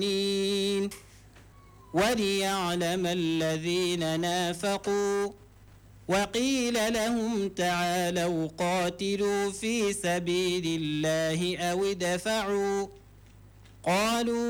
وليعلم الذين نافقوا وقيل لهم تعالوا قاتلوا في سبيل الله أو ادفعوا قالوا